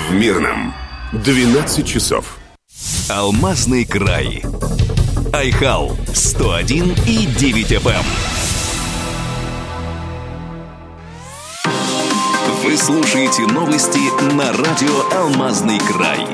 В Мирном 12 часов. Алмазный край. Айхал 101,9 FM. Вы слушаете новости на радио «Алмазный край».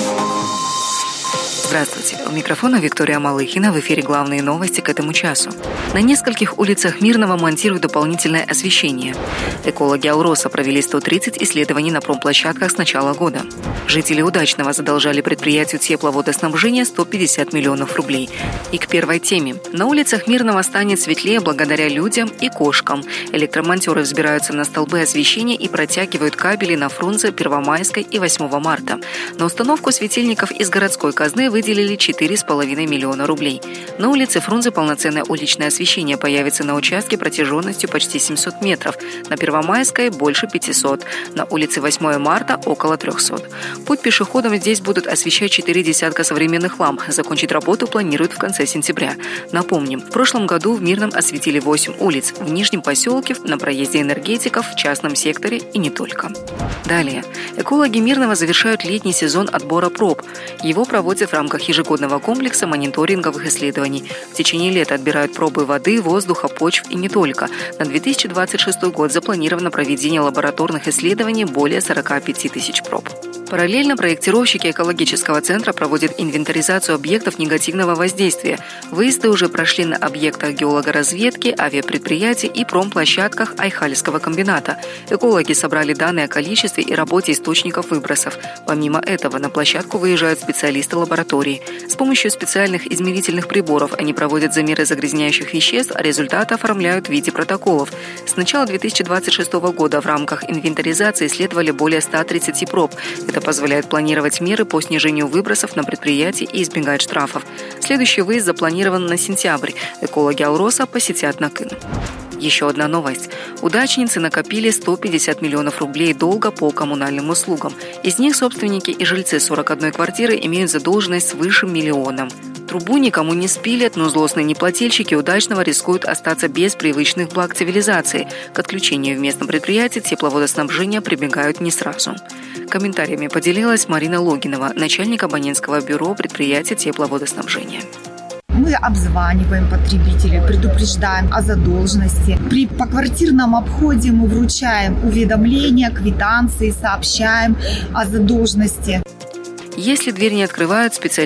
Здравствуйте. У микрофона Виктория Малыхина. В эфире главные новости к этому часу. На нескольких улицах Мирного монтируют дополнительное освещение. Экологи Алроса провели 130 исследований на промплощадках с начала года. Жители Удачного задолжали предприятию тепловодоснабжения 150 миллионов рублей. И к первой теме. На улицах Мирного станет светлее благодаря людям и кошкам. Электромонтеры взбираются на столбы освещения и протягивают кабели на Фрунзе, Первомайской и 8 марта. На установку светильников из городской казны выделили 4,5 миллиона рублей. На улице Фрунзе полноценное уличное освещение появится на участке протяженностью почти 700 метров, на Первомайской больше 500, на улице 8 марта около 300. Путь пешеходам здесь будут освещать 4 десятка современных ламп. Закончить работу планируют в конце сентября. Напомним, в прошлом году в Мирном осветили 8 улиц, в Нижнем поселке, на проезде энергетиков, в частном секторе и не только. Далее. Экологи Мирного завершают летний сезон отбора проб. Его проводят в рамках ежегодного комплекса мониторинговых исследований. В течение лета отбирают пробы воды, воздуха, почв и не только. На 2026 год запланировано проведение лабораторных исследований более 45 тысяч проб. Параллельно проектировщики экологического центра проводят инвентаризацию объектов негативного воздействия. Выезды уже прошли на объектах геологоразведки, авиапредприятий и промплощадках Айхальского комбината. Экологи собрали данные о количестве и работе источников выбросов. Помимо этого, на площадку выезжают специалисты лаборатории. С помощью специальных измерительных приборов они проводят замеры загрязняющих веществ, а результаты оформляют в виде протоколов. С начала 2026 года в рамках инвентаризации исследовали более 130 проб. Это позволяет планировать меры по снижению выбросов на предприятии и избегать штрафов. Следующий выезд запланирован на сентябрь. Экологи Алроса посетят Накын. Еще одна новость. Удачницы накопили 150 миллионов рублей долга по коммунальным услугам. Из них собственники и жильцы 41 квартиры имеют задолженность свыше 1 миллиона. Трубу никому не спилят, но злостные неплательщики Удачного рискуют остаться без привычных благ цивилизации. К отключению в местном предприятии тепловодоснабжения прибегают не сразу. Комментариями поделилась Марина Логинова, начальник абонентского бюро предприятия тепловодоснабжения. Мы обзваниваем потребителей, предупреждаем о задолженности. При поквартирном обходе мы вручаем уведомления, квитанции, сообщаем о задолженности. Если дверь не открывают, специалисты